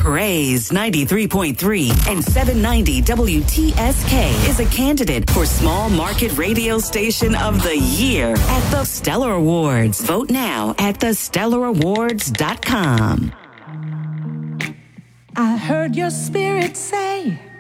Praise 93.3 and 790 WTSK is a candidate for Small Market Radio Station of the Year at the Stellar Awards. Vote now at thestellarawards.com. I heard your spirit say